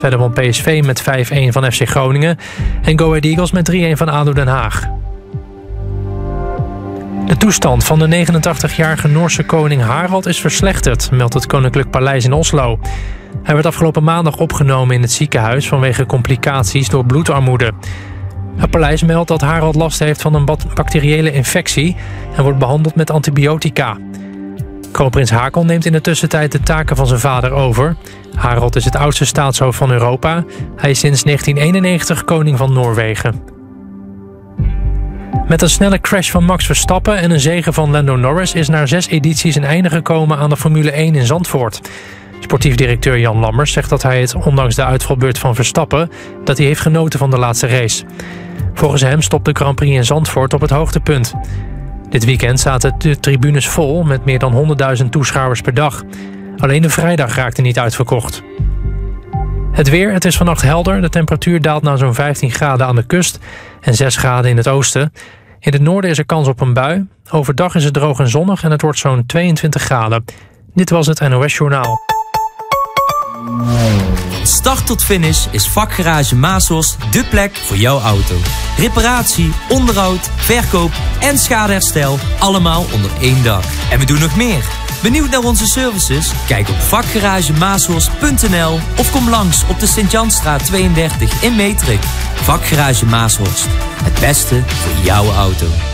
Verder won PSV met 5-1 van FC Groningen en Go Ahead Eagles met 3-1 van ADO Den Haag. De toestand van de 89-jarige Noorse koning Harald is verslechterd, meldt het Koninklijk Paleis in Oslo. Hij werd afgelopen maandag opgenomen in het ziekenhuis vanwege complicaties door bloedarmoede. Het paleis meldt dat Harald last heeft van een bacteriële infectie en wordt behandeld met antibiotica. Kroonprins Haakon neemt in de tussentijd de taken van zijn vader over. Harald is het oudste staatshoofd van Europa. Hij is sinds 1991 koning van Noorwegen. Met een snelle crash van Max Verstappen en een zege van Lando Norris is na 6 edities een einde gekomen aan de Formule 1 in Zandvoort. Sportief directeur Jan Lammers zegt dat hij het, ondanks de uitvalbeurt van Verstappen, dat hij heeft genoten van de laatste race. Volgens hem stopt de Grand Prix in Zandvoort op het hoogtepunt. Dit weekend zaten de tribunes vol met meer dan 100.000 toeschouwers per dag. Alleen de vrijdag raakte niet uitverkocht. Het weer, het is vannacht helder. De temperatuur daalt naar zo'n 15 graden aan de kust en 6 graden in het oosten. In het noorden is er kans op een bui. Overdag is het droog en zonnig en het wordt zo'n 22 graden. Dit was het NOS Journaal. Van start tot finish is Vakgarage Maasos dé plek voor jouw auto. Reparatie, onderhoud, verkoop en schadeherstel allemaal onder één dak. En we doen nog meer. Benieuwd naar onze services? Kijk op vakgaragemaashorst.nl of kom langs op de Sint-Janstraat 32 in Meetrik. Vakgarage Maashorst. Het beste voor jouw auto.